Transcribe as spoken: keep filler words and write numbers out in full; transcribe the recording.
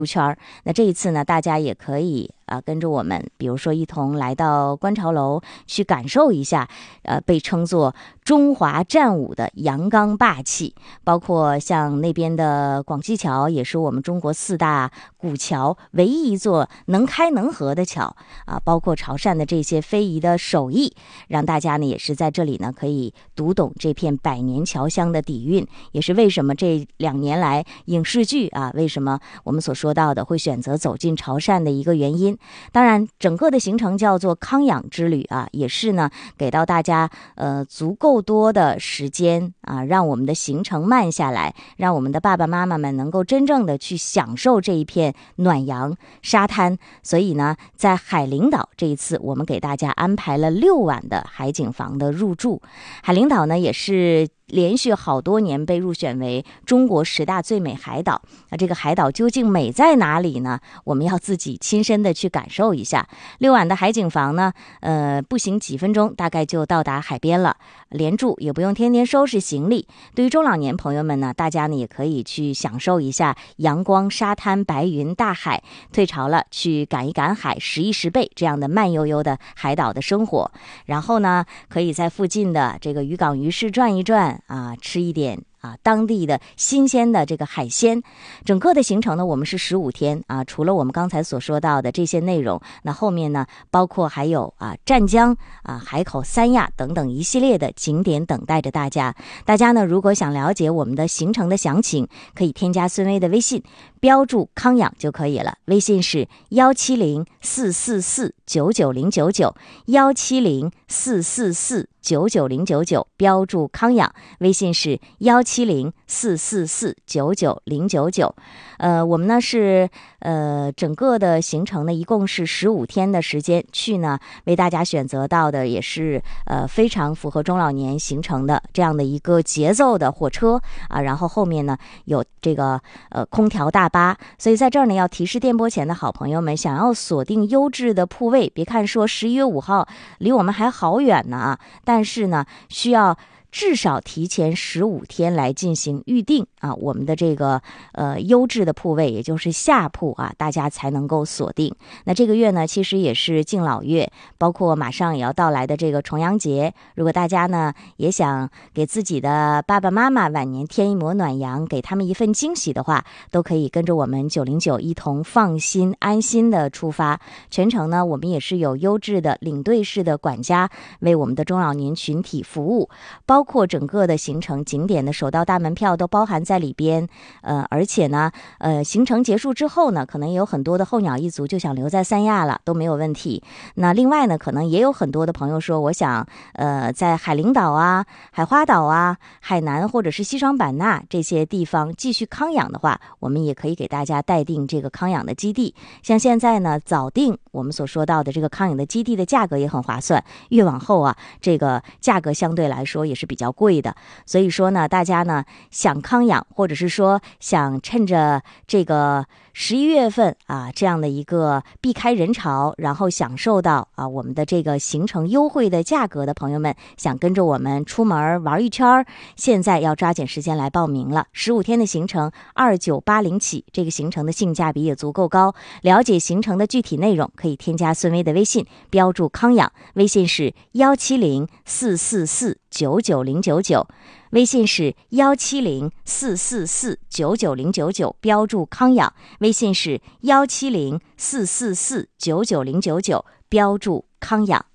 圈。那这一次呢，大家也可以啊、呃、跟着我们，比如说一同来到观潮楼去感受一下，呃，被称作中华战舞的阳刚霸气。包括像那边的广济桥，也是我们中国四大古桥唯一一座能开能合的桥啊。包括潮汕的这些非遗的手艺，让大家呢也是在这里呢可以读懂这片百年侨乡的底蕴，也是为什么这两年来影视剧啊，为什么我们所说到的会选择走进潮汕的一个原因。当然整个的行程叫做康养之旅啊，也是呢给到大家呃足够多的时间啊，让我们的行程慢下来，让我们的爸爸妈妈们能够真正的去享受这一片暖阳沙滩。所以呢，在海陵岛这一次我们给大家安排了六晚的海景房的入住。海陵岛呢也是连续好多年被入选为中国十大最美海岛。那这个海岛究竟美在哪里呢？我们要自己亲身的去感受一下。六晚的海景房呢，呃，步行几分钟大概就到达海边了，连住也不用天天收拾行李。对于中老年朋友们呢，大家呢也可以去享受一下阳光、沙滩、白云、大海。退潮了，去赶一赶海，拾一拾贝，这样的慢悠悠的海岛的生活。然后呢，可以在附近的这个渔港渔市转一转啊，吃一点啊，当地的新鲜的这个海鲜。整个的行程呢，我们是十五天啊，除了我们刚才所说到的这些内容，那后面呢，包括还有啊湛江啊、海口、三亚等等一系列的景点等待着大家。大家呢，如果想了解我们的行程的详情，可以添加孙薇的微信，标注康养就可以了。微信是幺七零四四四九九零九九幺七零四四四九九零九九，标注康养。微信是幺七零四四四九九零九九。呃，我们呢是呃整个的行程呢一共是十五天的时间，去呢为大家选择到的也是呃非常符合中老年行程的这样的一个节奏的火车啊，然后后面呢有这个呃空调大巴。所以在这儿呢要提示电波前的好朋友们，想要锁定优质的铺位，别看说十一月五号离我们还好远呢啊，但是呢需要至少提前十五天来进行预定啊，我们的这个呃优质的铺位，也就是下铺啊，大家才能够锁定。那这个月呢，其实也是敬老月，包括马上也要到来的这个重阳节。如果大家呢也想给自己的爸爸妈妈晚年添一抹暖阳，给他们一份惊喜的话，都可以跟着我们九零九一同放心安心的出发。全程呢，我们也是有优质的领队式的管家为我们的中老年群体服务，包括整个的行程景点的首到大门票都包含在里边。呃，而且呢，呃，行程结束之后呢，可能也有很多的候鸟一族就想留在三亚了，都没有问题。那另外呢，可能也有很多的朋友说，我想呃在海陵岛啊、海花岛啊、海南或者是西双版纳这些地方继续康养的话，我们也可以给大家待定这个康养的基地。像现在呢，早定我们所说到的这个康养的基地的价格也很划算，越往后啊，这个价格相对来说也是比较贵的。所以说呢，大家呢想康养，或者是说想趁着这个十一月份啊这样的一个避开人潮，然后享受到啊我们的这个行程优惠的价格的朋友们，想跟着我们出门玩一圈，现在要抓紧时间来报名了。十五天的行程二九八零起，这个行程的性价比也足够高。了解行程的具体内容，可以添加孙薇的微信，标注康养，微信是幺七零四四四九九零九九。微信是幺七零四四四九九零九九，标注康养。微信是幺七零四四四九九零九九，标注康养。